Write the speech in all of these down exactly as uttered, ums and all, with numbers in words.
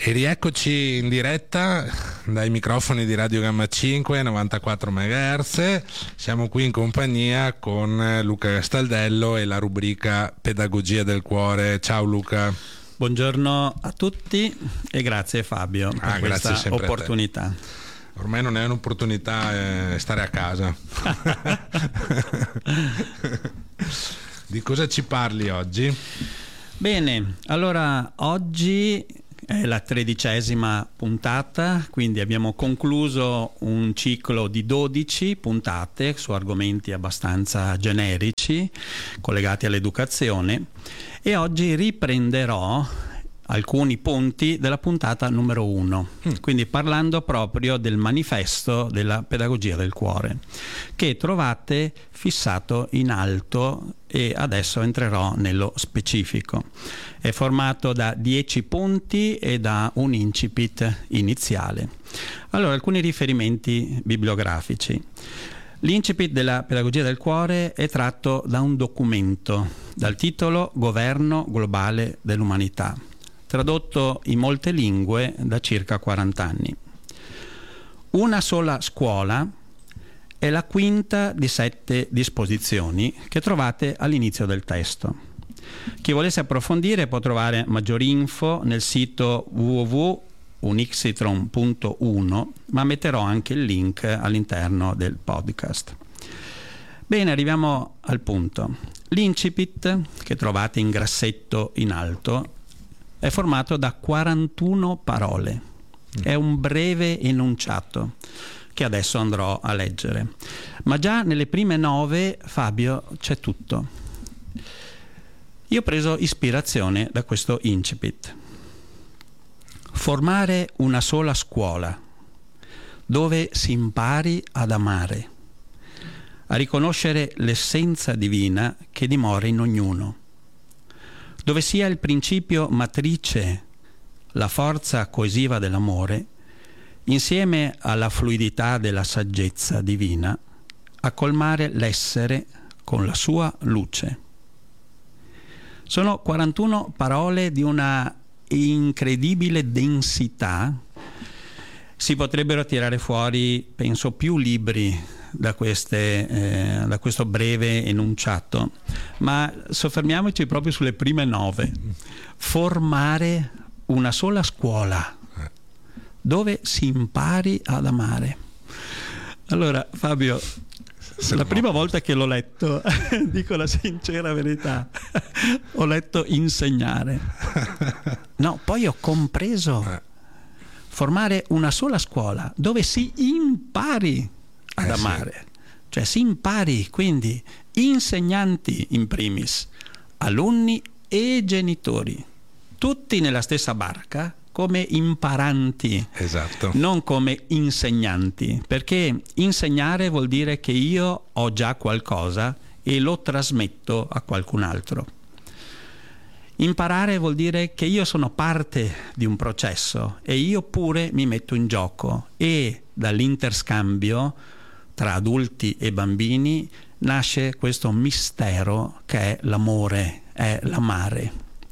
E rieccoci in diretta dai microfoni di Radio Gamma cinque novantaquattro megahertz. Siamo qui in compagnia con Luca Castaldello e la rubrica Pedagogia del Cuore. Ciao Luca. Buongiorno a tutti e grazie Fabio per ah, questa opportunità. Ormai non è un'opportunità, è stare a casa. Di cosa ci parli oggi? Bene, allora oggi è la tredicesima puntata, quindi abbiamo concluso un ciclo di dodici puntate su argomenti abbastanza generici collegati all'educazione e oggi riprenderò alcuni punti della puntata numero uno, mm. quindi parlando proprio del manifesto della pedagogia del cuore, che trovate fissato in alto e adesso entrerò nello specifico. È formato da dieci punti e da un incipit iniziale. Allora, alcuni riferimenti bibliografici. L'incipit della pedagogia del cuore è tratto da un documento dal titolo Governo globale dell'umanità, tradotto in molte lingue da circa quaranta anni. Una sola scuola è la quinta di sette disposizioni che trovate all'inizio del testo. Chi volesse approfondire può trovare maggiori info nel sito w w w punto unixitron punto uno, ma metterò anche il link all'interno del podcast. Bene, arriviamo al punto. L'incipit, che trovate in grassetto in alto, è formato da quarantuno parole. È un breve enunciato che adesso andrò a leggere. Ma già nelle prime nove, Fabio, c'è tutto. Io ho preso ispirazione da questo incipit. Formare una sola scuola dove si impari ad amare, a riconoscere l'essenza divina che dimora in ognuno, dove sia il principio matrice, la forza coesiva dell'amore, insieme alla fluidità della saggezza divina, a colmare l'essere con la sua luce. Sono quarantuno parole di una incredibile densità. Si potrebbero tirare fuori, penso, più libri da, queste, eh, da questo breve enunciato, ma soffermiamoci proprio sulle prime nove. Formare una sola scuola dove si impari ad amare. Allora, Fabio, la prima volta che l'ho letto, dico la sincera verità, ho letto insegnare. No, poi ho compreso formare una sola scuola dove si impari ad eh amare. Sì. Cioè si impari, quindi insegnanti in primis, alunni e genitori, tutti nella stessa barca, come imparanti, esatto. Non come insegnanti, perché insegnare vuol dire che io ho già qualcosa e lo trasmetto a qualcun altro. Imparare vuol dire che io sono parte di un processo e io pure mi metto in gioco, e dall'interscambio tra adulti e bambini nasce questo mistero che è l'amore, è l'amare.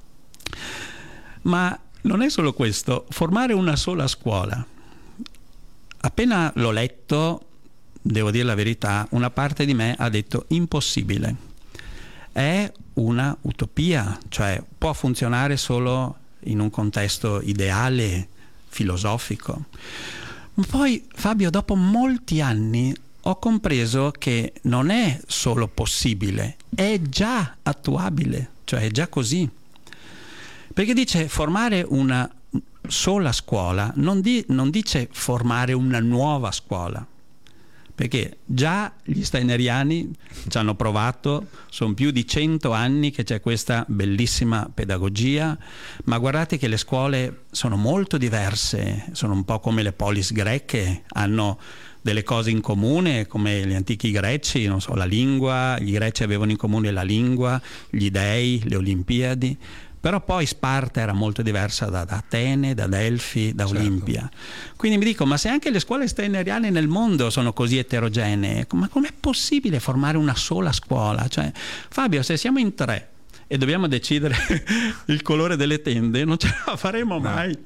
Ma non è solo questo, formare una sola scuola. Appena l'ho letto, devo dire la verità, una parte di me ha detto impossibile. È una utopia, cioè può funzionare solo in un contesto ideale, filosofico. Ma poi, Fabio, dopo molti anni ho compreso che non è solo possibile, è già attuabile, cioè è già così. Perché dice formare una sola scuola, non, di, non dice formare una nuova scuola, perché già gli steineriani ci hanno provato, sono più di cento anni che c'è questa bellissima pedagogia, ma guardate che le scuole sono molto diverse, sono un po' come le polis greche, hanno delle cose in comune come gli antichi greci, non so, la lingua, gli greci avevano in comune la lingua, gli dei, le Olimpiadi. Però poi Sparta era molto diversa da, da Atene, da Delfi, da certo. Olimpia. Quindi mi dico, ma se anche le scuole steineriane nel mondo sono così eterogenee, ma com'è possibile formare una sola scuola? Cioè, Fabio, se siamo in tre e dobbiamo decidere il colore delle tende, non ce la faremo mai.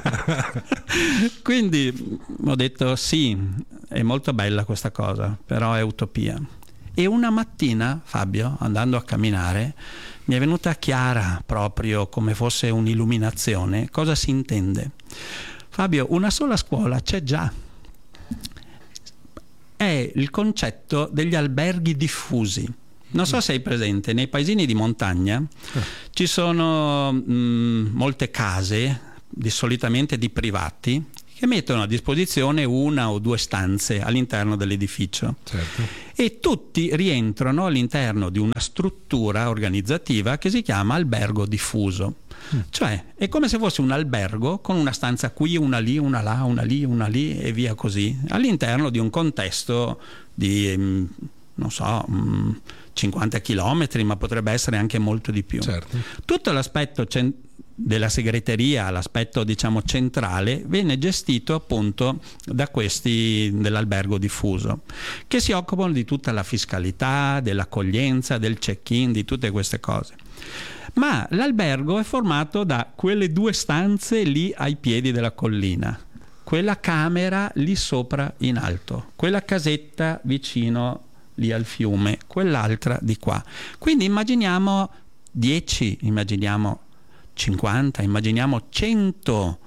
Quindi ho detto sì, è molto bella questa cosa, però è utopia. E una mattina, Fabio, andando a camminare, mi è venuta chiara, proprio come fosse un'illuminazione, cosa si intende. Fabio, una sola scuola c'è già. È il concetto degli alberghi diffusi. Non so se hai presente, nei paesini di montagna ci sono mh, molte case, di, solitamente di privati, che mettono a disposizione una o due stanze all'interno dell'edificio. Certo. E tutti rientrano all'interno di una struttura organizzativa che si chiama albergo diffuso. Mm. Cioè è come se fosse un albergo con una stanza qui, una lì, una là, una lì, una lì e via così, all'interno di un contesto di, non so, cinquanta chilometri, ma potrebbe essere anche molto di più. Certo. Tutto l'aspetto cent- della segreteria, l'aspetto diciamo centrale, viene gestito appunto da questi dell'albergo diffuso, che si occupano di tutta la fiscalità, dell'accoglienza, del check-in, di tutte queste cose. Ma l'albergo è formato da quelle due stanze lì ai piedi della collina, quella camera lì sopra in alto, quella casetta vicino lì al fiume, quell'altra di qua. Quindi immaginiamo dieci, immaginiamo cinquanta, immaginiamo cento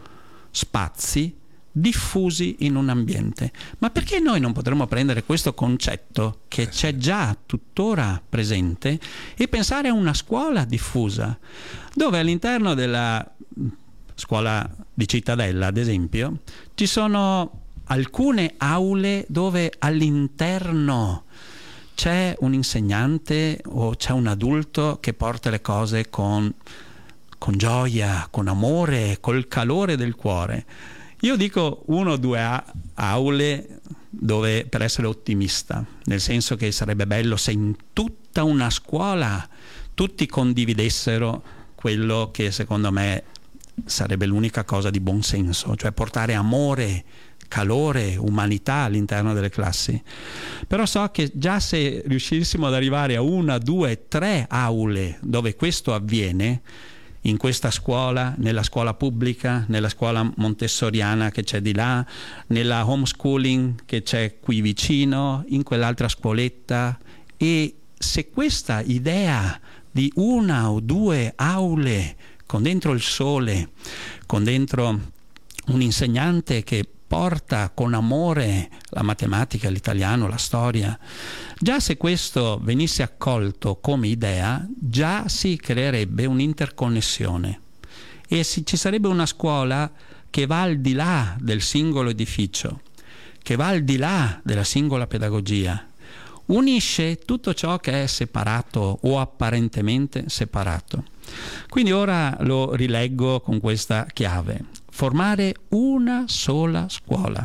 spazi diffusi in un ambiente. Ma perché noi non potremmo prendere questo concetto che c'è già tuttora presente e pensare a una scuola diffusa, dove all'interno della scuola di Cittadella, ad esempio, ci sono alcune aule dove all'interno c'è un insegnante o c'è un adulto che porta le cose con con gioia, con amore, col calore del cuore. Io dico uno o due a- aule dove, per essere ottimista, nel senso che sarebbe bello se in tutta una scuola tutti condividessero quello che secondo me sarebbe l'unica cosa di buon senso, cioè portare amore, calore, umanità all'interno delle classi. Però so che già se riuscissimo ad arrivare a una, due, tre aule dove questo avviene, in questa scuola, nella scuola pubblica, nella scuola montessoriana che c'è di là, nella homeschooling che c'è qui vicino, in quell'altra scuoletta, e se questa idea di una o due aule con dentro il sole, con dentro un insegnante che porta con amore la matematica, l'italiano, la storia, già se questo venisse accolto come idea, già si creerebbe un'interconnessione e si, ci sarebbe una scuola che va al di là del singolo edificio, che va al di là della singola pedagogia, unisce tutto ciò che è separato o apparentemente separato. Quindi ora lo rileggo con questa chiave: formare una sola scuola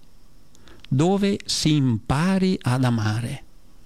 dove si impari ad amare.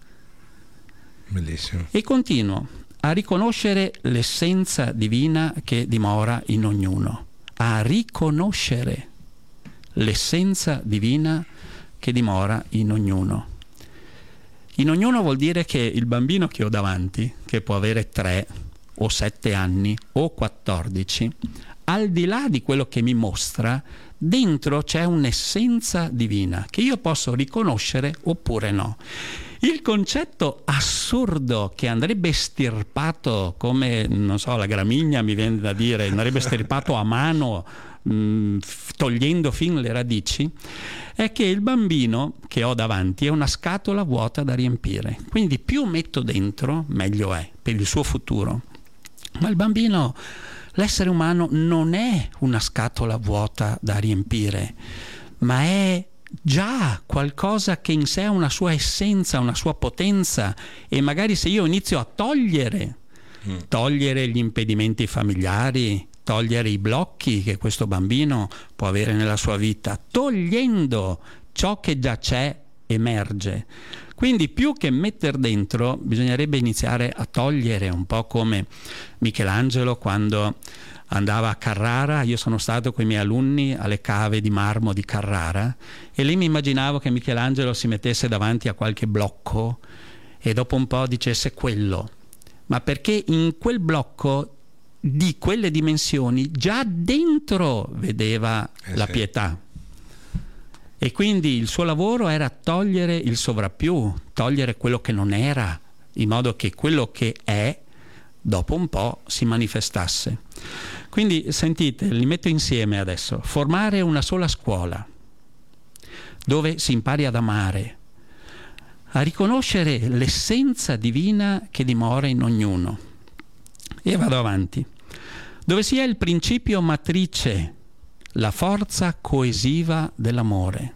Bellissimo. E continuo a riconoscere l'essenza divina che dimora in ognuno, a riconoscere l'essenza divina che dimora in ognuno. In ognuno vuol dire che il bambino che ho davanti, che può avere tre o sette anni o quattordici, al di là di quello che mi mostra, dentro c'è un'essenza divina che io posso riconoscere oppure no. Il concetto assurdo che andrebbe estirpato come, non so, la gramigna mi viene da dire, andrebbe estirpato a mano, mh, togliendo fin le radici, è che il bambino che ho davanti è una scatola vuota da riempire. Quindi più metto dentro, meglio è per il suo futuro. Ma il bambino, l'essere umano non è una scatola vuota da riempire, ma è già qualcosa che in sé ha una sua essenza, una sua potenza, e magari se io inizio a togliere, mm. togliere gli impedimenti familiari, togliere i blocchi che questo bambino può avere nella sua vita, togliendo ciò che già c'è, emerge. Quindi più che metter dentro bisognerebbe iniziare a togliere, un po' come Michelangelo quando andava a Carrara. Io sono stato con i miei alunni alle cave di marmo di Carrara e lì mi immaginavo che Michelangelo si mettesse davanti a qualche blocco e dopo un po' dicesse quello, ma perché in quel blocco di quelle dimensioni già dentro vedeva eh la sì. pietà. E quindi il suo lavoro era togliere il sovrappiù, togliere quello che non era, in modo che quello che è, dopo un po', si manifestasse. Quindi, sentite, li metto insieme adesso. Formare una sola scuola, dove si impari ad amare, a riconoscere l'essenza divina che dimora in ognuno. E vado avanti. Dove sia il principio matrice, la forza coesiva dell'amore.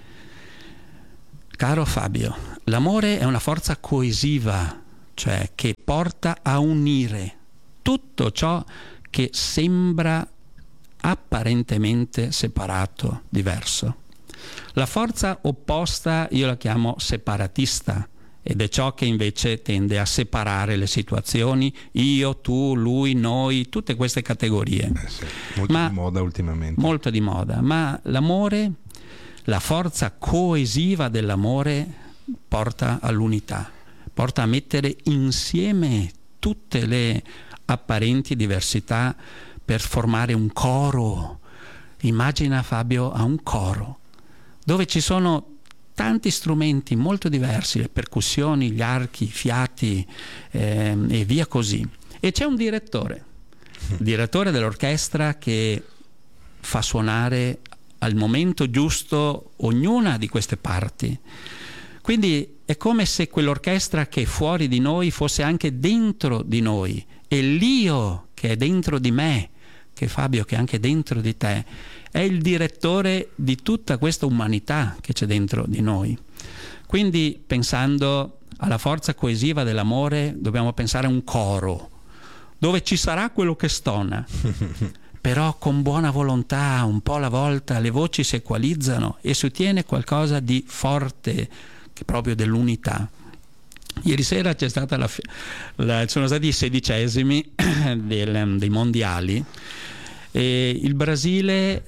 Caro Fabio, l'amore è una forza coesiva, cioè che porta a unire tutto ciò che sembra apparentemente separato, diverso. La forza opposta io la chiamo separatista, ed è ciò che invece tende a separare le situazioni, io, tu, lui, noi, tutte queste categorie. Eh sì, molto ma, di moda ultimamente. Molto di moda, ma l'amore, la forza coesiva dell'amore porta all'unità, porta a mettere insieme tutte le apparenti diversità per formare un coro. Immagina, Fabio, a un coro dove ci sono tanti strumenti molto diversi, le percussioni, gli archi, i fiati eh, e via così. E c'è un direttore, il direttore dell'orchestra che fa suonare al momento giusto ognuna di queste parti. Quindi è come se quell'orchestra che è fuori di noi fosse anche dentro di noi, e l'io che è dentro di me, che Fabio che è anche dentro di te, è il direttore di tutta questa umanità che c'è dentro di noi. Quindi, pensando alla forza coesiva dell'amore, dobbiamo pensare a un coro dove ci sarà quello che stona, però con buona volontà, un po' alla volta, le voci si equalizzano e si ottiene qualcosa di forte, che proprio dell'unità. Ieri sera c'è stata la, la, sono stati i sedicesimi del, dei mondiali, e il Brasile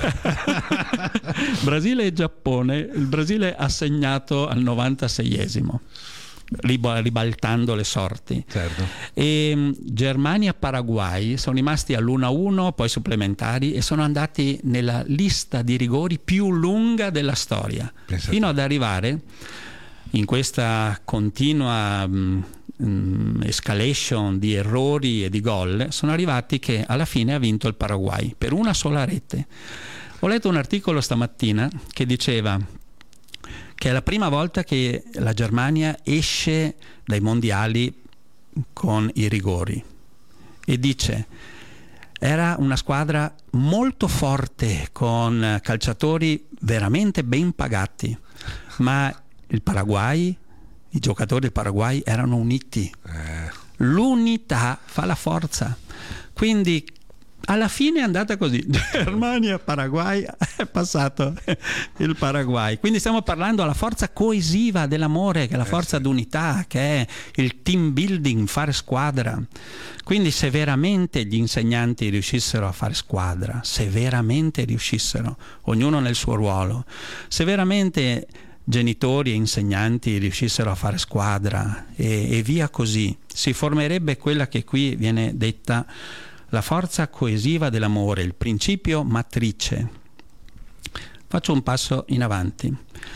Brasile e Giappone. Il Brasile ha segnato al novantaseiesimo, ribaltando le sorti. Certo. E Germania-Paraguay sono rimasti all'uno a uno, poi supplementari, e sono andati nella lista di rigori più lunga della storia. Pensate. Fino ad arrivare in questa continua mh, mh, escalation di errori e di gol, sono arrivati che alla fine ha vinto il Paraguay per una sola rete. Ho letto un articolo stamattina che diceva che è la prima volta che la Germania esce dai mondiali con i rigori, e dice era una squadra molto forte con calciatori veramente ben pagati, ma il Paraguay, i giocatori del Paraguay erano uniti. Eh. L'unità fa la forza. Quindi alla fine è andata così. Germania, Paraguay, è passato il Paraguay. Quindi stiamo parlando della forza coesiva dell'amore, che è la forza eh sì. d'unità, che è il team building, fare squadra. Quindi se veramente gli insegnanti riuscissero a fare squadra, se veramente riuscissero, ognuno nel suo ruolo, se veramente genitori e insegnanti riuscissero a fare squadra e, e via così, si formerebbe quella che qui viene detta la forza coesiva dell'amore, il principio matrice. Faccio un passo in avanti.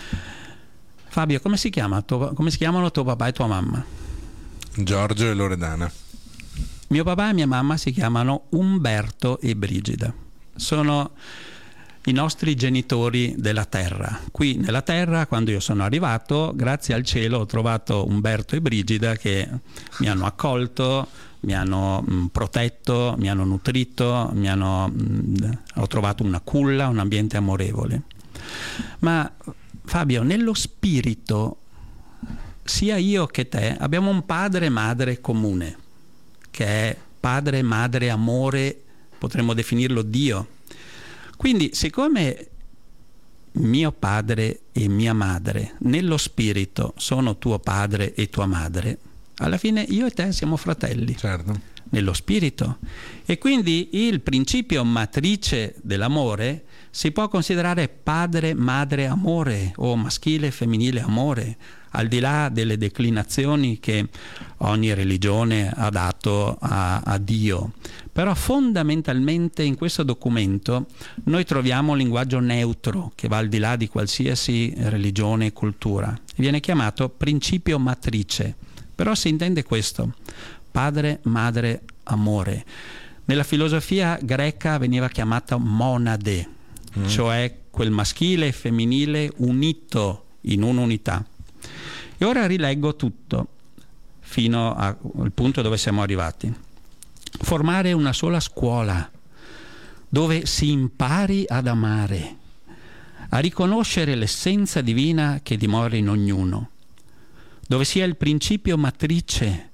Fabio, come si chiama? Tuo, come si chiamano tuo papà e tua mamma? Giorgio e Loredana. Mio papà e mia mamma si chiamano Umberto e Brigida. Sono i nostri genitori della terra. Qui nella terra, quando io sono arrivato, grazie al cielo ho trovato Umberto e Brigida che mi hanno accolto, mi hanno mh, protetto, mi hanno nutrito, mi hanno, mh, ho trovato una culla, un ambiente amorevole. Ma Fabio, nello spirito, sia io che te abbiamo un padre e madre comune, che è padre, madre, amore, potremmo definirlo Dio. Quindi, siccome mio padre e mia madre nello spirito sono tuo padre e tua madre, alla fine io e te siamo fratelli. Certo. Nello spirito. E quindi il principio matrice dell'amore si può considerare padre, madre, amore, o maschile, femminile, amore. al di là delle declinazioni che ogni religione ha dato a, a Dio. Però fondamentalmente in questo documento noi troviamo un linguaggio neutro che va al di là di qualsiasi religione e cultura. Viene chiamato principio matrice, però si intende questo: padre, madre, amore. Nella filosofia greca veniva chiamata monade, mm. cioè quel maschile e femminile unito in un'unità. E ora rileggo tutto fino al punto dove siamo arrivati. Formare una sola scuola dove si impari ad amare, a riconoscere l'essenza divina che dimora in ognuno, dove sia il principio matrice